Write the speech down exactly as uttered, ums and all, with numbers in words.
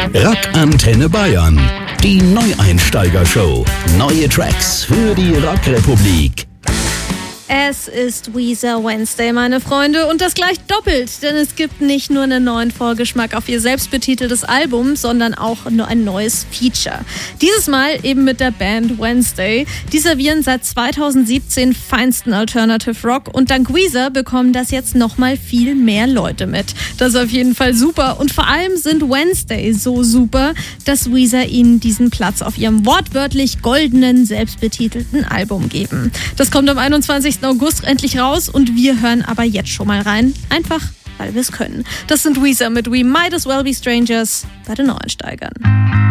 Rock Antenne Bayern. Die Neueinsteiger-Show. Neue Tracks für die Rockrepublik. Es ist Weezer Wednesday, meine Freunde, und das gleich doppelt, denn es gibt nicht nur einen neuen Vorgeschmack auf ihr selbstbetiteltes Album, sondern auch nur ein neues Feature. Dieses Mal eben mit der Band Wednesday. Die servieren seit zweitausendsiebzehn feinsten Alternative Rock und dank Weezer bekommen das jetzt nochmal viel mehr Leute mit. Das ist auf jeden Fall super und vor allem sind Wednesday so super, dass Weezer ihnen diesen Platz auf ihrem wortwörtlich goldenen, selbstbetitelten Album geben. Das kommt am einundzwanzigsten August endlich raus und wir hören aber jetzt schon mal rein. Einfach, weil wir es können. Das sind Weezer mit We Might As Well Be Strangers bei den Neueinsteigern.